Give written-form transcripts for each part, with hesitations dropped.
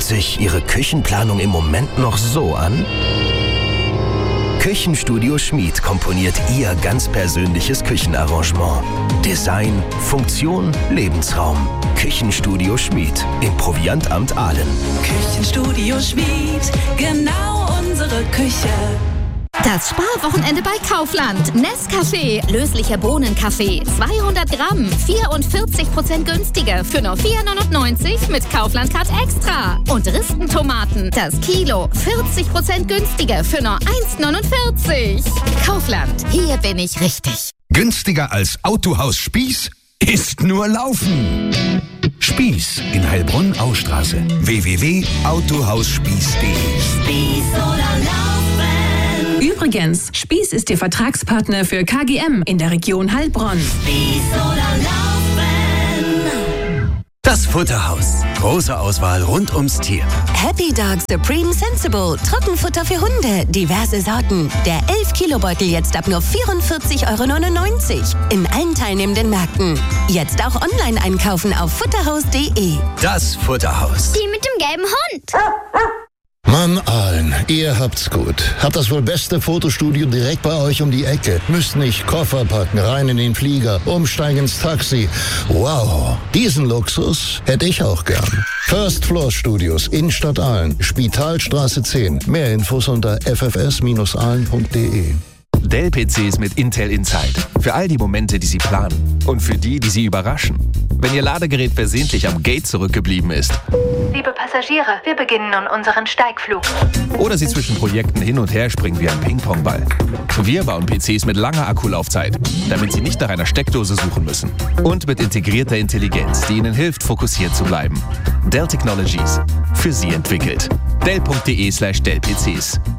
sich Ihre Küchenplanung im Moment noch so an? Küchenstudio Schmid komponiert Ihr ganz persönliches Küchenarrangement. Design, Funktion, Lebensraum. Küchenstudio Schmid im Proviantamt Aalen. Küchenstudio Schmid, genau unsere Küche. Das Sparwochenende bei Kaufland. Nescafé, löslicher Bohnenkaffee, 200 Gramm, 44% günstiger für nur 4,99 mit Kaufland Card Extra. Und Ristentomaten, das Kilo, 40% günstiger für nur 1,49. Kaufland, hier bin ich richtig. Günstiger als Autohaus Spieß ist nur Laufen. Spieß in Heilbronn-Ausstraße. www.autohausspieß.de. Spieß oder Laufen. Übrigens, Spieß ist Ihr Vertragspartner für KGM in der Region Heilbronn. Spieß oder Laufen. Das Futterhaus. Große Auswahl rund ums Tier. Happy Dog Supreme Sensible. Trockenfutter für Hunde. Diverse Sorten. Der 11-Kilo-Beutel jetzt ab nur 44,99 € in allen teilnehmenden Märkten. Jetzt auch online einkaufen auf futterhaus.de. Das Futterhaus. Die mit dem gelben Hund. Mann, Aalen, ihr habt's gut. Habt das wohl beste Fotostudio direkt bei euch um die Ecke. Müsst nicht Koffer packen, rein in den Flieger, umsteigen ins Taxi. Wow, diesen Luxus hätte ich auch gern. First Floor Studios, Innenstadt Aalen, Spitalstraße 10. Mehr Infos unter ffs-aalen.de. Dell-PCs mit Intel Inside. Für all die Momente, die Sie planen. Und für die Sie überraschen. Wenn Ihr Ladegerät versehentlich am Gate zurückgeblieben ist. Liebe Passagiere, wir beginnen nun unseren Steigflug. Oder Sie zwischen Projekten hin und her springen wie ein Ping-Pong-Ball. Wir bauen PCs mit langer Akkulaufzeit, damit Sie nicht nach einer Steckdose suchen müssen. Und mit integrierter Intelligenz, die Ihnen hilft, fokussiert zu bleiben. Dell Technologies. Für Sie entwickelt. Dell.de/Dell-PCs.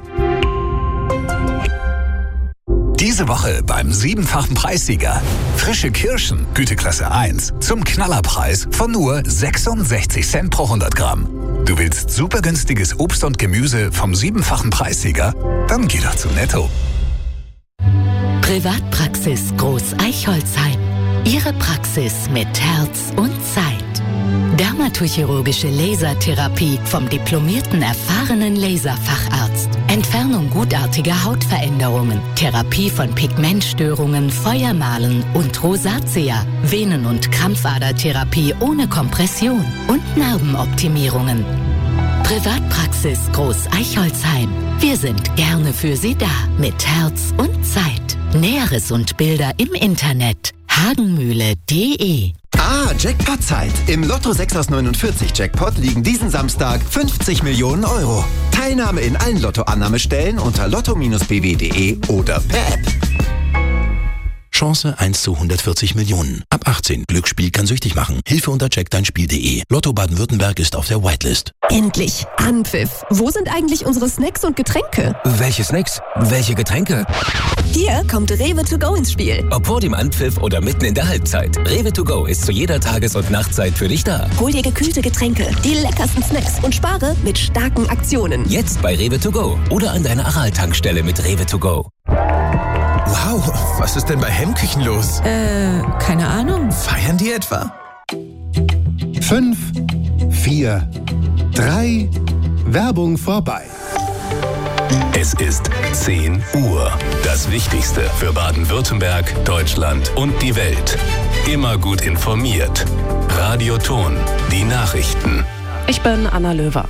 Diese Woche beim 7-fachen Preissieger. Frische Kirschen, Güteklasse 1, zum Knallerpreis von nur 66 Cent pro 100 Gramm. Du willst super günstiges Obst und Gemüse vom 7-fachen Preissieger? Dann geh doch zu Netto. Privatpraxis Groß Eichholzheim. Ihre Praxis mit Herz und Zeit. Dermatochirurgische Lasertherapie vom diplomierten, erfahrenen Laserfacharzt. Entfernung gutartiger Hautveränderungen. Therapie von Pigmentstörungen, Feuermalen und Rosatia. Venen- und Krampfadertherapie ohne Kompression. Und Narbenoptimierungen. Privatpraxis Groß Eichholzheim. Wir sind gerne für Sie da. Mit Herz und Zeit. Näheres und Bilder im Internet. hagenmühle.de. Jackpot-Zeit. Im Lotto 6 aus 49 Jackpot liegen diesen Samstag 50 Millionen €. Teilnahme in allen Lottoannahmestellen unter lotto-bw.de oder per App. Chance 1 zu 140 Millionen. Ab 18. Glücksspiel kann süchtig machen. Hilfe unter checkdeinspiel.de. Lotto Baden-Württemberg ist auf der Whitelist. Endlich. Anpfiff. Wo sind eigentlich unsere Snacks und Getränke? Welche Snacks? Welche Getränke? Hier kommt Rewe to go ins Spiel. Ob vor dem Anpfiff oder mitten in der Halbzeit. Rewe to go ist zu jeder Tages- und Nachtzeit für dich da. Hol dir gekühlte Getränke, die leckersten Snacks und spare mit starken Aktionen. Jetzt bei Rewe to go oder an deiner Aral-Tankstelle mit Rewe to go. Wow, was ist denn bei Hemmküchen los? Keine Ahnung. Feiern die etwa? 5, 4, 3, Werbung vorbei. Es ist 10 Uhr. Das Wichtigste für Baden-Württemberg, Deutschland und die Welt. Immer gut informiert. Radio Ton, die Nachrichten. Ich bin Anna Löwer.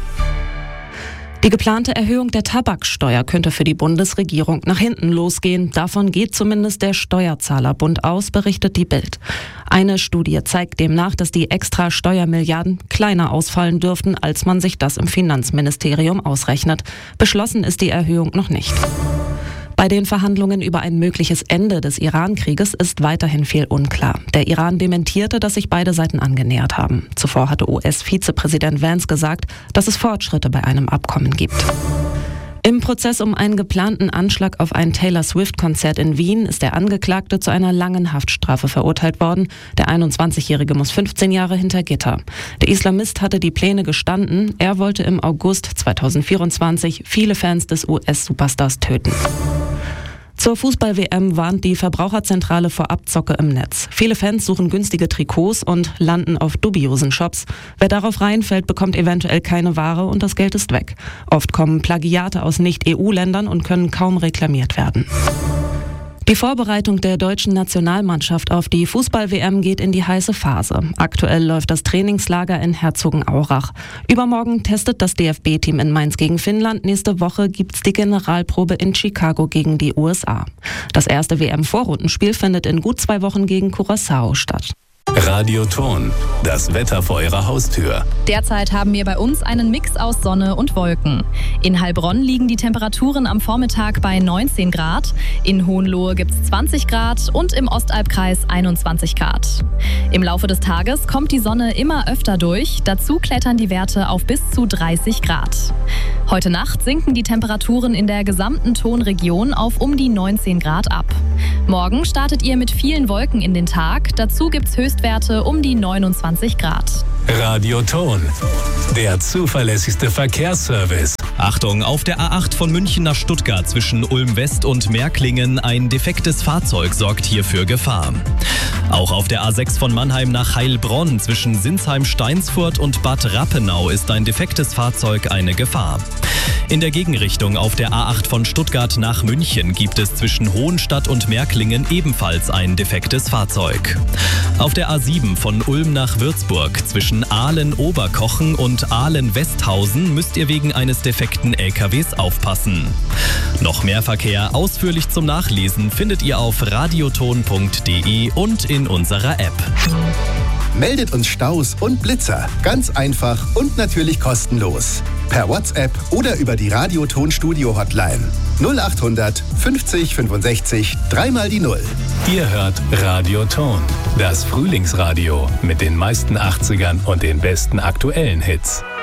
Die geplante Erhöhung der Tabaksteuer könnte für die Bundesregierung nach hinten losgehen. Davon geht zumindest der Steuerzahlerbund aus, berichtet die Bild. Eine Studie zeigt demnach, dass die extra Steuermilliarden kleiner ausfallen dürften, als man sich das im Finanzministerium ausrechnet. Beschlossen ist die Erhöhung noch nicht. Bei den Verhandlungen über ein mögliches Ende des Iran-Krieges ist weiterhin viel unklar. Der Iran dementierte, dass sich beide Seiten angenähert haben. Zuvor hatte US-Vizepräsident Vance gesagt, dass es Fortschritte bei einem Abkommen gibt. Im Prozess um einen geplanten Anschlag auf ein Taylor-Swift-Konzert in Wien ist der Angeklagte zu einer langen Haftstrafe verurteilt worden. Der 21-Jährige muss 15 Jahre hinter Gitter. Der Islamist hatte die Pläne gestanden. Er wollte im August 2024 viele Fans des US-Superstars töten. Zur Fußball-WM warnt die Verbraucherzentrale vor Abzocke im Netz. Viele Fans suchen günstige Trikots und landen auf dubiosen Shops. Wer darauf reinfällt, bekommt eventuell keine Ware und das Geld ist weg. Oft kommen Plagiate aus Nicht-EU-Ländern und können kaum reklamiert werden. Die Vorbereitung der deutschen Nationalmannschaft auf die Fußball-WM geht in die heiße Phase. Aktuell läuft das Trainingslager in Herzogenaurach. Übermorgen testet das DFB-Team in Mainz gegen Finnland. Nächste Woche gibt's die Generalprobe in Chicago gegen die USA. Das erste WM-Vorrundenspiel findet in gut 2 Wochen gegen Curaçao statt. Radioton, das Wetter vor Ihrer Haustür. Derzeit haben wir bei uns einen Mix aus Sonne und Wolken. In Heilbronn liegen die Temperaturen am Vormittag bei 19 Grad, in Hohenlohe gibt es 20 Grad und im Ostalbkreis 21 Grad. Im Laufe des Tages kommt die Sonne immer öfter durch, dazu klettern die Werte auf bis zu 30 Grad. Heute Nacht sinken die Temperaturen in der gesamten Tonregion auf um die 19 Grad ab. Morgen startet ihr mit vielen Wolken in den Tag, dazu gibt es Höchstwerte um die 29 Grad. Radioton, der zuverlässigste Verkehrsservice. Achtung, auf der A8 von München nach Stuttgart zwischen Ulm-West und Märklingen ein defektes Fahrzeug sorgt hier für Gefahr. Auch auf der A6 von Mannheim nach Heilbronn zwischen Sinsheim-Steinsfurt und Bad Rappenau ist ein defektes Fahrzeug eine Gefahr. In der Gegenrichtung auf der A8 von Stuttgart nach München gibt es zwischen Hohenstadt und Märklingen ebenfalls ein defektes Fahrzeug. Auf der A7 von Ulm nach Würzburg zwischen Aalen-Oberkochen und Aalen-Westhausen müsst ihr wegen eines defekten LKWs aufpassen. Noch mehr Verkehr ausführlich zum Nachlesen findet ihr auf radioton.de und in unserer App. Meldet uns Staus und Blitzer. Ganz einfach und natürlich kostenlos. Per WhatsApp oder über die Radioton-Studio-Hotline. 0800 50 65 3 die 0. Ihr hört Radioton, das Frühlingsradio mit den meisten 80ern und den besten aktuellen Hits.